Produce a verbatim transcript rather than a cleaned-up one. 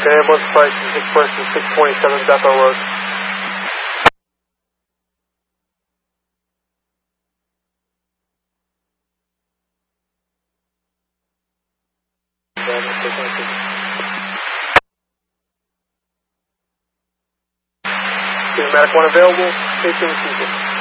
ambulance price is expressed at six twenty-seven Bethel Road. Medic one available, station received.